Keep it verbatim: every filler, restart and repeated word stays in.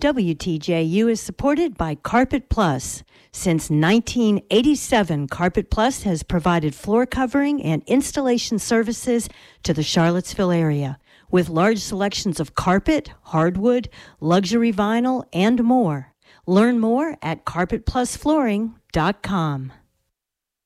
W T J U is supported by Carpet Plus. Since nineteen eighty-seven, Carpet Plus has provided floor covering and installation services to the Charlottesville area. With large selections of carpet, hardwood, luxury vinyl, and more. Learn more at carpet plus flooring dot com.